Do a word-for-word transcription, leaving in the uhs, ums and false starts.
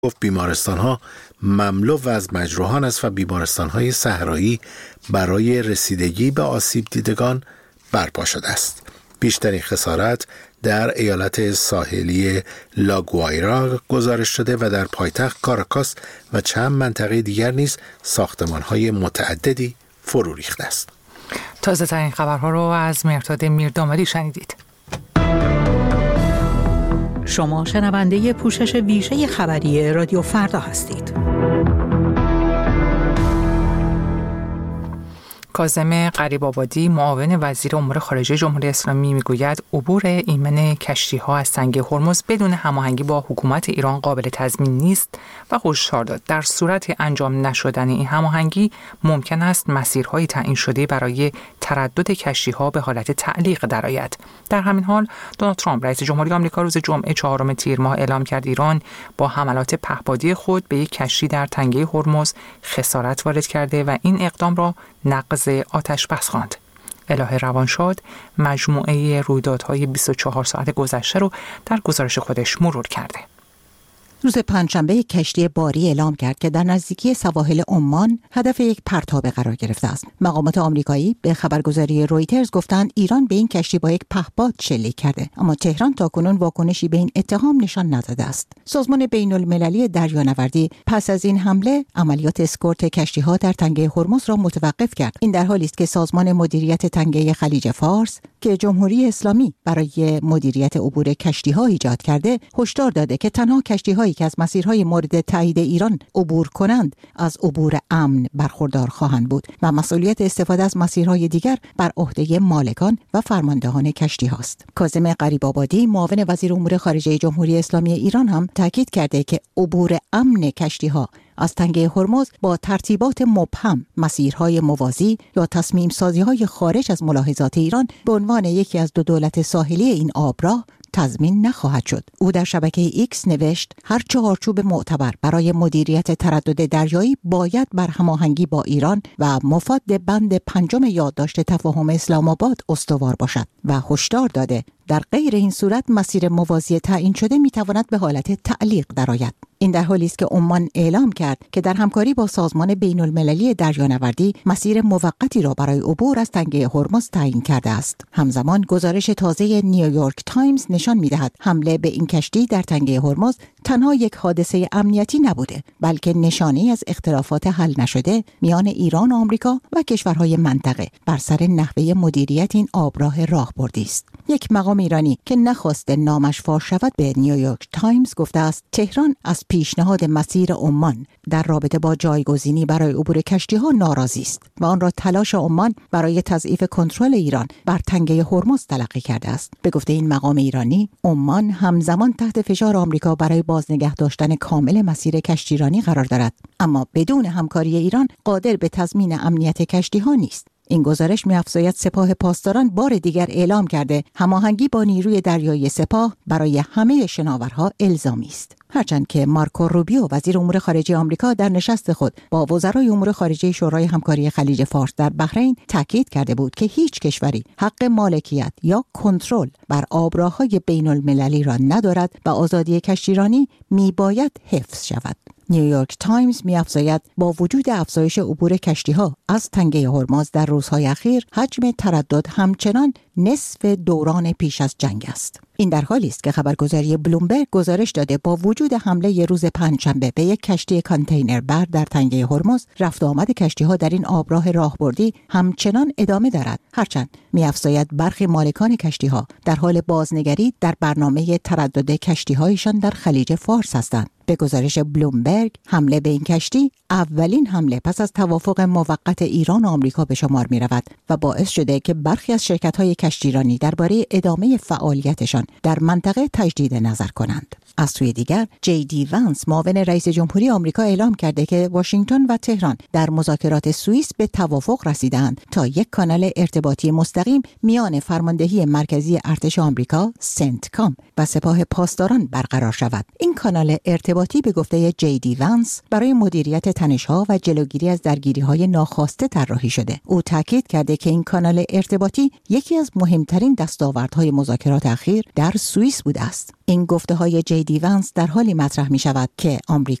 گفت بیمارستان‌ها مملو و از مجروحان است و بیمارستان‌های صحرایی برای رسیدگی به آسیب دیدگان برپا شده است. بیشترین خسارت در ایالت ساحلی لاگوایرا گزارش شده و در پایتخت کاراکاس و چند منطقه دیگر نیز ساختمان‌های متعددی فرو ریخته است. تازه ترین خبرها رو از مهرداد میردامادی شنیدید. شما شنونده پوشش ویژه خبری رادیو فردا هستید. کاظم غریب‌آبادی معاون وزیر امور خارجه جمهوری اسلامی میگوید عبور ایمن کشتی‌ها از تنگه هرمز بدون هماهنگی با حکومت ایران قابل تضمین نیست و هشدار داد در صورت انجام نشدن این هماهنگی ممکن است مسیرهای تعیین شده برای تردد کشتی‌ها به حالت تعلیق درآید. در همین حال دونالد ترامپ رئیس جمهوری آمریکا روز جمعه چهارم تیر ماه اعلام کرد ایران با حملات پهپادی خود به یک کشتی در تنگه هرمز خسارت وارد کرده و این اقدام را نقض آتش بس خواند. الهه روانشاد مجموعه رویدادهای بیست و چهار ساعت گذشته رو در گزارش خودش مرور کرده. روز پنجشنبه کشتی باری اعلام کرد که در نزدیکی سواحل عمان هدف یک پرتابه قرار گرفته است. مقامات آمریکایی به خبرگزاری رویترز گفتند ایران به این کشتی با یک پهپاد شلیک کرده، اما تهران تاکنون واکنشی به این اتهام نشان نداده است. سازمان بین‌المللی دریانوردی پس از این حمله عملیات اسکورت کشتی‌ها در تنگه هرمز را متوقف کرد. این در حالی است که سازمان مدیریت تنگه خلیج فارس که جمهوری اسلامی برای مدیریت عبور کشتی‌ها ایجاد کرده، هشدار داده که تنها کشتی‌هایی که از مسیرهای مورد تایید ایران عبور کنند از عبور امن برخوردار خواهند بود و مسئولیت استفاده از مسیرهای دیگر بر عهده مالکان و فرماندهان کشتی هاست. کاظم غریب‌آبادی معاون وزیر امور خارجه جمهوری اسلامی ایران هم تاکید کرده که عبور امن کشتی ها از تنگه هرمز با ترتیبات مبهم، مسیرهای موازی یا تصمیم سازی های خارج از ملاحظات ایران به عنوان یکی از دو دولت ساحلی این آبراه تضمین نخواهد شد. او در شبکه ایکس نوشت هر چهارچوب معتبر برای مدیریت تردد دریایی باید بر هماهنگی با ایران و مفاد بند پنجم یادداشت تفاهم اسلام آباد استوار باشد و هشدار داده در غیر این صورت مسیر موازی تعیین شده میتواند به حالت تعلیق درآید. این در حالی است که عمان اعلام کرد که در همکاری با سازمان بین‌المللی دریانوردی مسیر موقتی را برای عبور از تنگه هرمز تعیین کرده است. همزمان گزارش تازه نیویورک تایمز نشان می‌دهد حمله به این کشتی در تنگه هرمز تنها یک حادثه امنیتی نبوده، بلکه نشانه‌ای از اختلافات حل نشده میان ایران و آمریکا و کشورهای منطقه بر سر نحوه مدیریت این آبراه راهبردی است. یک مقام ایرانی که نخواسته نامش فاش شود به نیویورک تایمز گفته است تهران از پیشنهاد مسیر عمان در رابطه با جایگزینی برای عبور کشتی‌ها ناراضی است و آن را تلاش عمان برای تضعیف کنترل ایران بر تنگه هرمز تلقی کرده است. به گفته این مقام ایرانی، عمان همزمان تحت فشار آمریکا برای بازنگه داشتن کامل مسیر کشتیرانی قرار دارد، اما بدون همکاری ایران قادر به تضمین امنیت کشتی‌ها نیست. این گزارش می‌افزاید سپاه پاسداران بار دیگر اعلام کرده هماهنگی با نیروی دریایی سپاه برای همه شناورها الزامی است. هرچند که مارکو روبیو وزیر امور خارجه آمریکا در نشست خود با وزرای امور خارجه شورای همکاری خلیج فارس در بحرین تاکید کرده بود که هیچ کشوری حق مالکیت یا کنترل بر آبراه‌های بین‌المللی را ندارد و آزادی کشتیرانی میباید حفظ شود. نیویورک تایمز می‌افزاید با وجود افزایش عبور کشتی‌ها از تنگه هرمز در روزهای اخیر، حجم تردد همچنان نصف دوران پیش از جنگ است. این در حالی است که خبرگزاری بلومبرگ گزارش داده با وجود حمله روز پنجشنبه به یک کشتی کانتینر بر در تنگه هرمز، رفت و آمد کشتی‌ها در این آبراه راهبردی همچنان ادامه دارد. هرچند می‌افزاید برخی مالکان کشتی‌ها در حال بازنگری در برنامه تردد کشتی‌هایشان در خلیج فارس هستند. به گزارش بلومبرگ، حمله به این کشتی اولین حمله پس از توافق موقت ایران و آمریکا به شمار می رود و باعث شده که برخی از شرکت‌های کشتیرانی درباره ادامه فعالیتشان در منطقه تجدید نظر کنند. از سوی دیگر، جی دی وانس معاون رئیس جمهوری آمریکا اعلام کرده که واشنگتن و تهران در مذاکرات سوئیس به توافق رسیدند تا یک کانال ارتباطی مستقیم میان فرماندهی مرکزی ارتش آمریکا سنتکام و سپاه پاسداران برقرار شود. این کانال ارتباطی به گفته جی دی وانس برای مدیریت تنش‌ها و جلوگیری از درگیری‌های ناخواسته طراحی شده. او تاکید کرده که این کانال ارتباطی یکی از مهمترین دستاوردهای مذاکرات اخیر در سوئیس بوده است. این گفته های جی دی ونس در حالی مطرح می شود که آمریکا